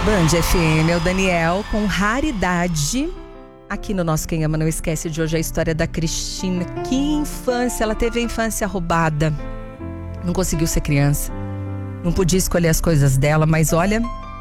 Band FM, é o Daniel com Raridade. Aqui no nosso Quem Ama Não Esquece de hoje a história da Cristina. Que infância, ela teve a infância roubada. Não conseguiu ser criança. Não podia escolher as coisas dela, mas olha,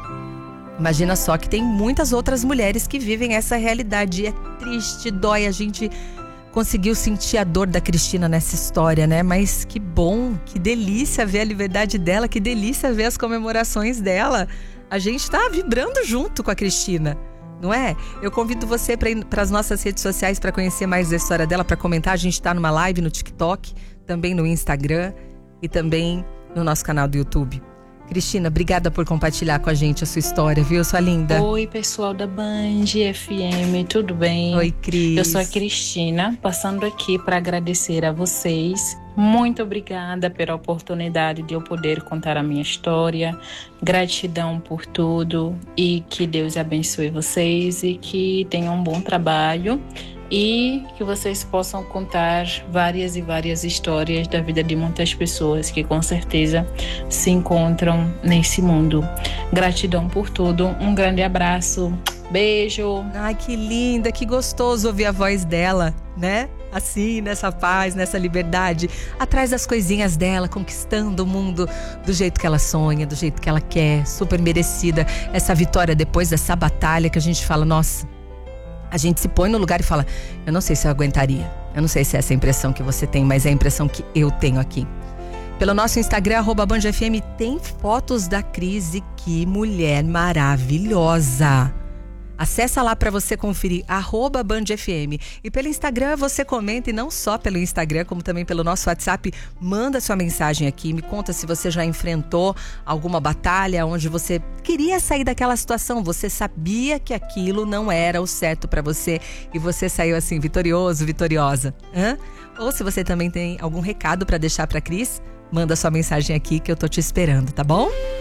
imagina só que tem muitas outras mulheres que vivem essa realidade. É triste, dói, a gente conseguiu sentir a dor da Cristina nessa história, né? Mas que bom, que delícia ver a liberdade dela, que delícia ver as comemorações dela. A gente tá vibrando junto com a Cristina, não é? Eu convido você para ir para as nossas redes sociais para conhecer mais da história dela, para comentar. A gente tá numa live no TikTok, também no Instagram e também no nosso canal do YouTube. Cristina, obrigada por compartilhar com a gente a sua história, viu, sua linda? Oi, pessoal da Band FM, tudo bem? Oi, Cris. Eu sou a Cristina, passando aqui para agradecer a vocês. Muito obrigada pela oportunidade de eu poder contar a minha história. Gratidão por tudo e que Deus abençoe vocês e que tenham um bom trabalho. E que vocês possam contar várias e várias histórias da vida de muitas pessoas que com certeza se encontram nesse mundo. Gratidão por tudo, um grande abraço, beijo. Ai, que linda, que gostoso ouvir a voz dela, né? Assim, nessa paz, nessa liberdade, atrás das coisinhas dela, conquistando o mundo do jeito que ela sonha, do jeito que ela quer, super merecida. Essa vitória depois dessa batalha que a gente fala, nossa, a gente se põe no lugar e fala, eu não sei se eu aguentaria. Eu não sei se é essa a impressão que você tem, mas é a impressão que eu tenho aqui. Pelo nosso Instagram, @BandFM, tem fotos da Cris e que mulher maravilhosa. Acessa lá para você conferir, @BandFM. E pelo Instagram você comenta, e não só pelo Instagram, como também pelo nosso WhatsApp. Manda sua mensagem aqui, me conta se você já enfrentou alguma batalha onde você queria sair daquela situação. Você sabia que aquilo não era o certo para você e você saiu assim, vitorioso, vitoriosa. Ou se você também tem algum recado para deixar para Cris, manda sua mensagem aqui que eu tô te esperando, tá bom?